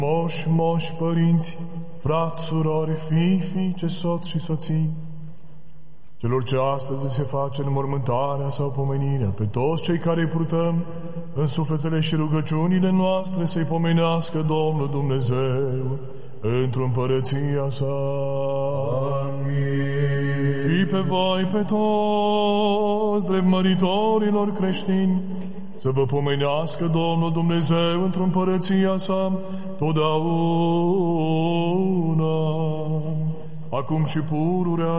Moși, părinți, frați, surori, fiice, soți și soții, celor ce astăzi se face înmormântarea sau pomenirea, pe toți cei care îi purtăm în sufletele și rugăciunile noastre, să-i pomenească Domnul Dumnezeu într-o împărăția sa. Amin. Și pe voi, pe toți, drept măritorilor creștini, să vă pomenească Domnul Dumnezeu într-o împărăția sa totdeauna, acum și pururea